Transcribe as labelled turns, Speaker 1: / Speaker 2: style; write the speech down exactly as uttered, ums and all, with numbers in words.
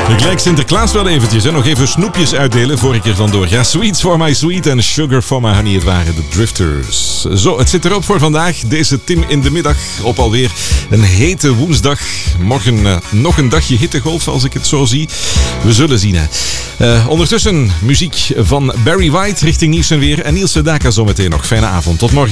Speaker 1: Ik lijk Sinterklaas wel eventjes, hè? Nog even snoepjes uitdelen voor ik er vandoor ga. Sweets for my sweet en sugar for my honey. Het waren de Drifters. Zo, het zit erop voor vandaag. Deze Tim in de middag op alweer een hete woensdag. Morgen uh, nog een dagje hittegolf als ik het zo zie. We zullen zien, hè. Uh, ondertussen muziek van Barry White richting nieuws en weer. En Niels Sedaka zometeen nog. Fijne avond. Tot morgen.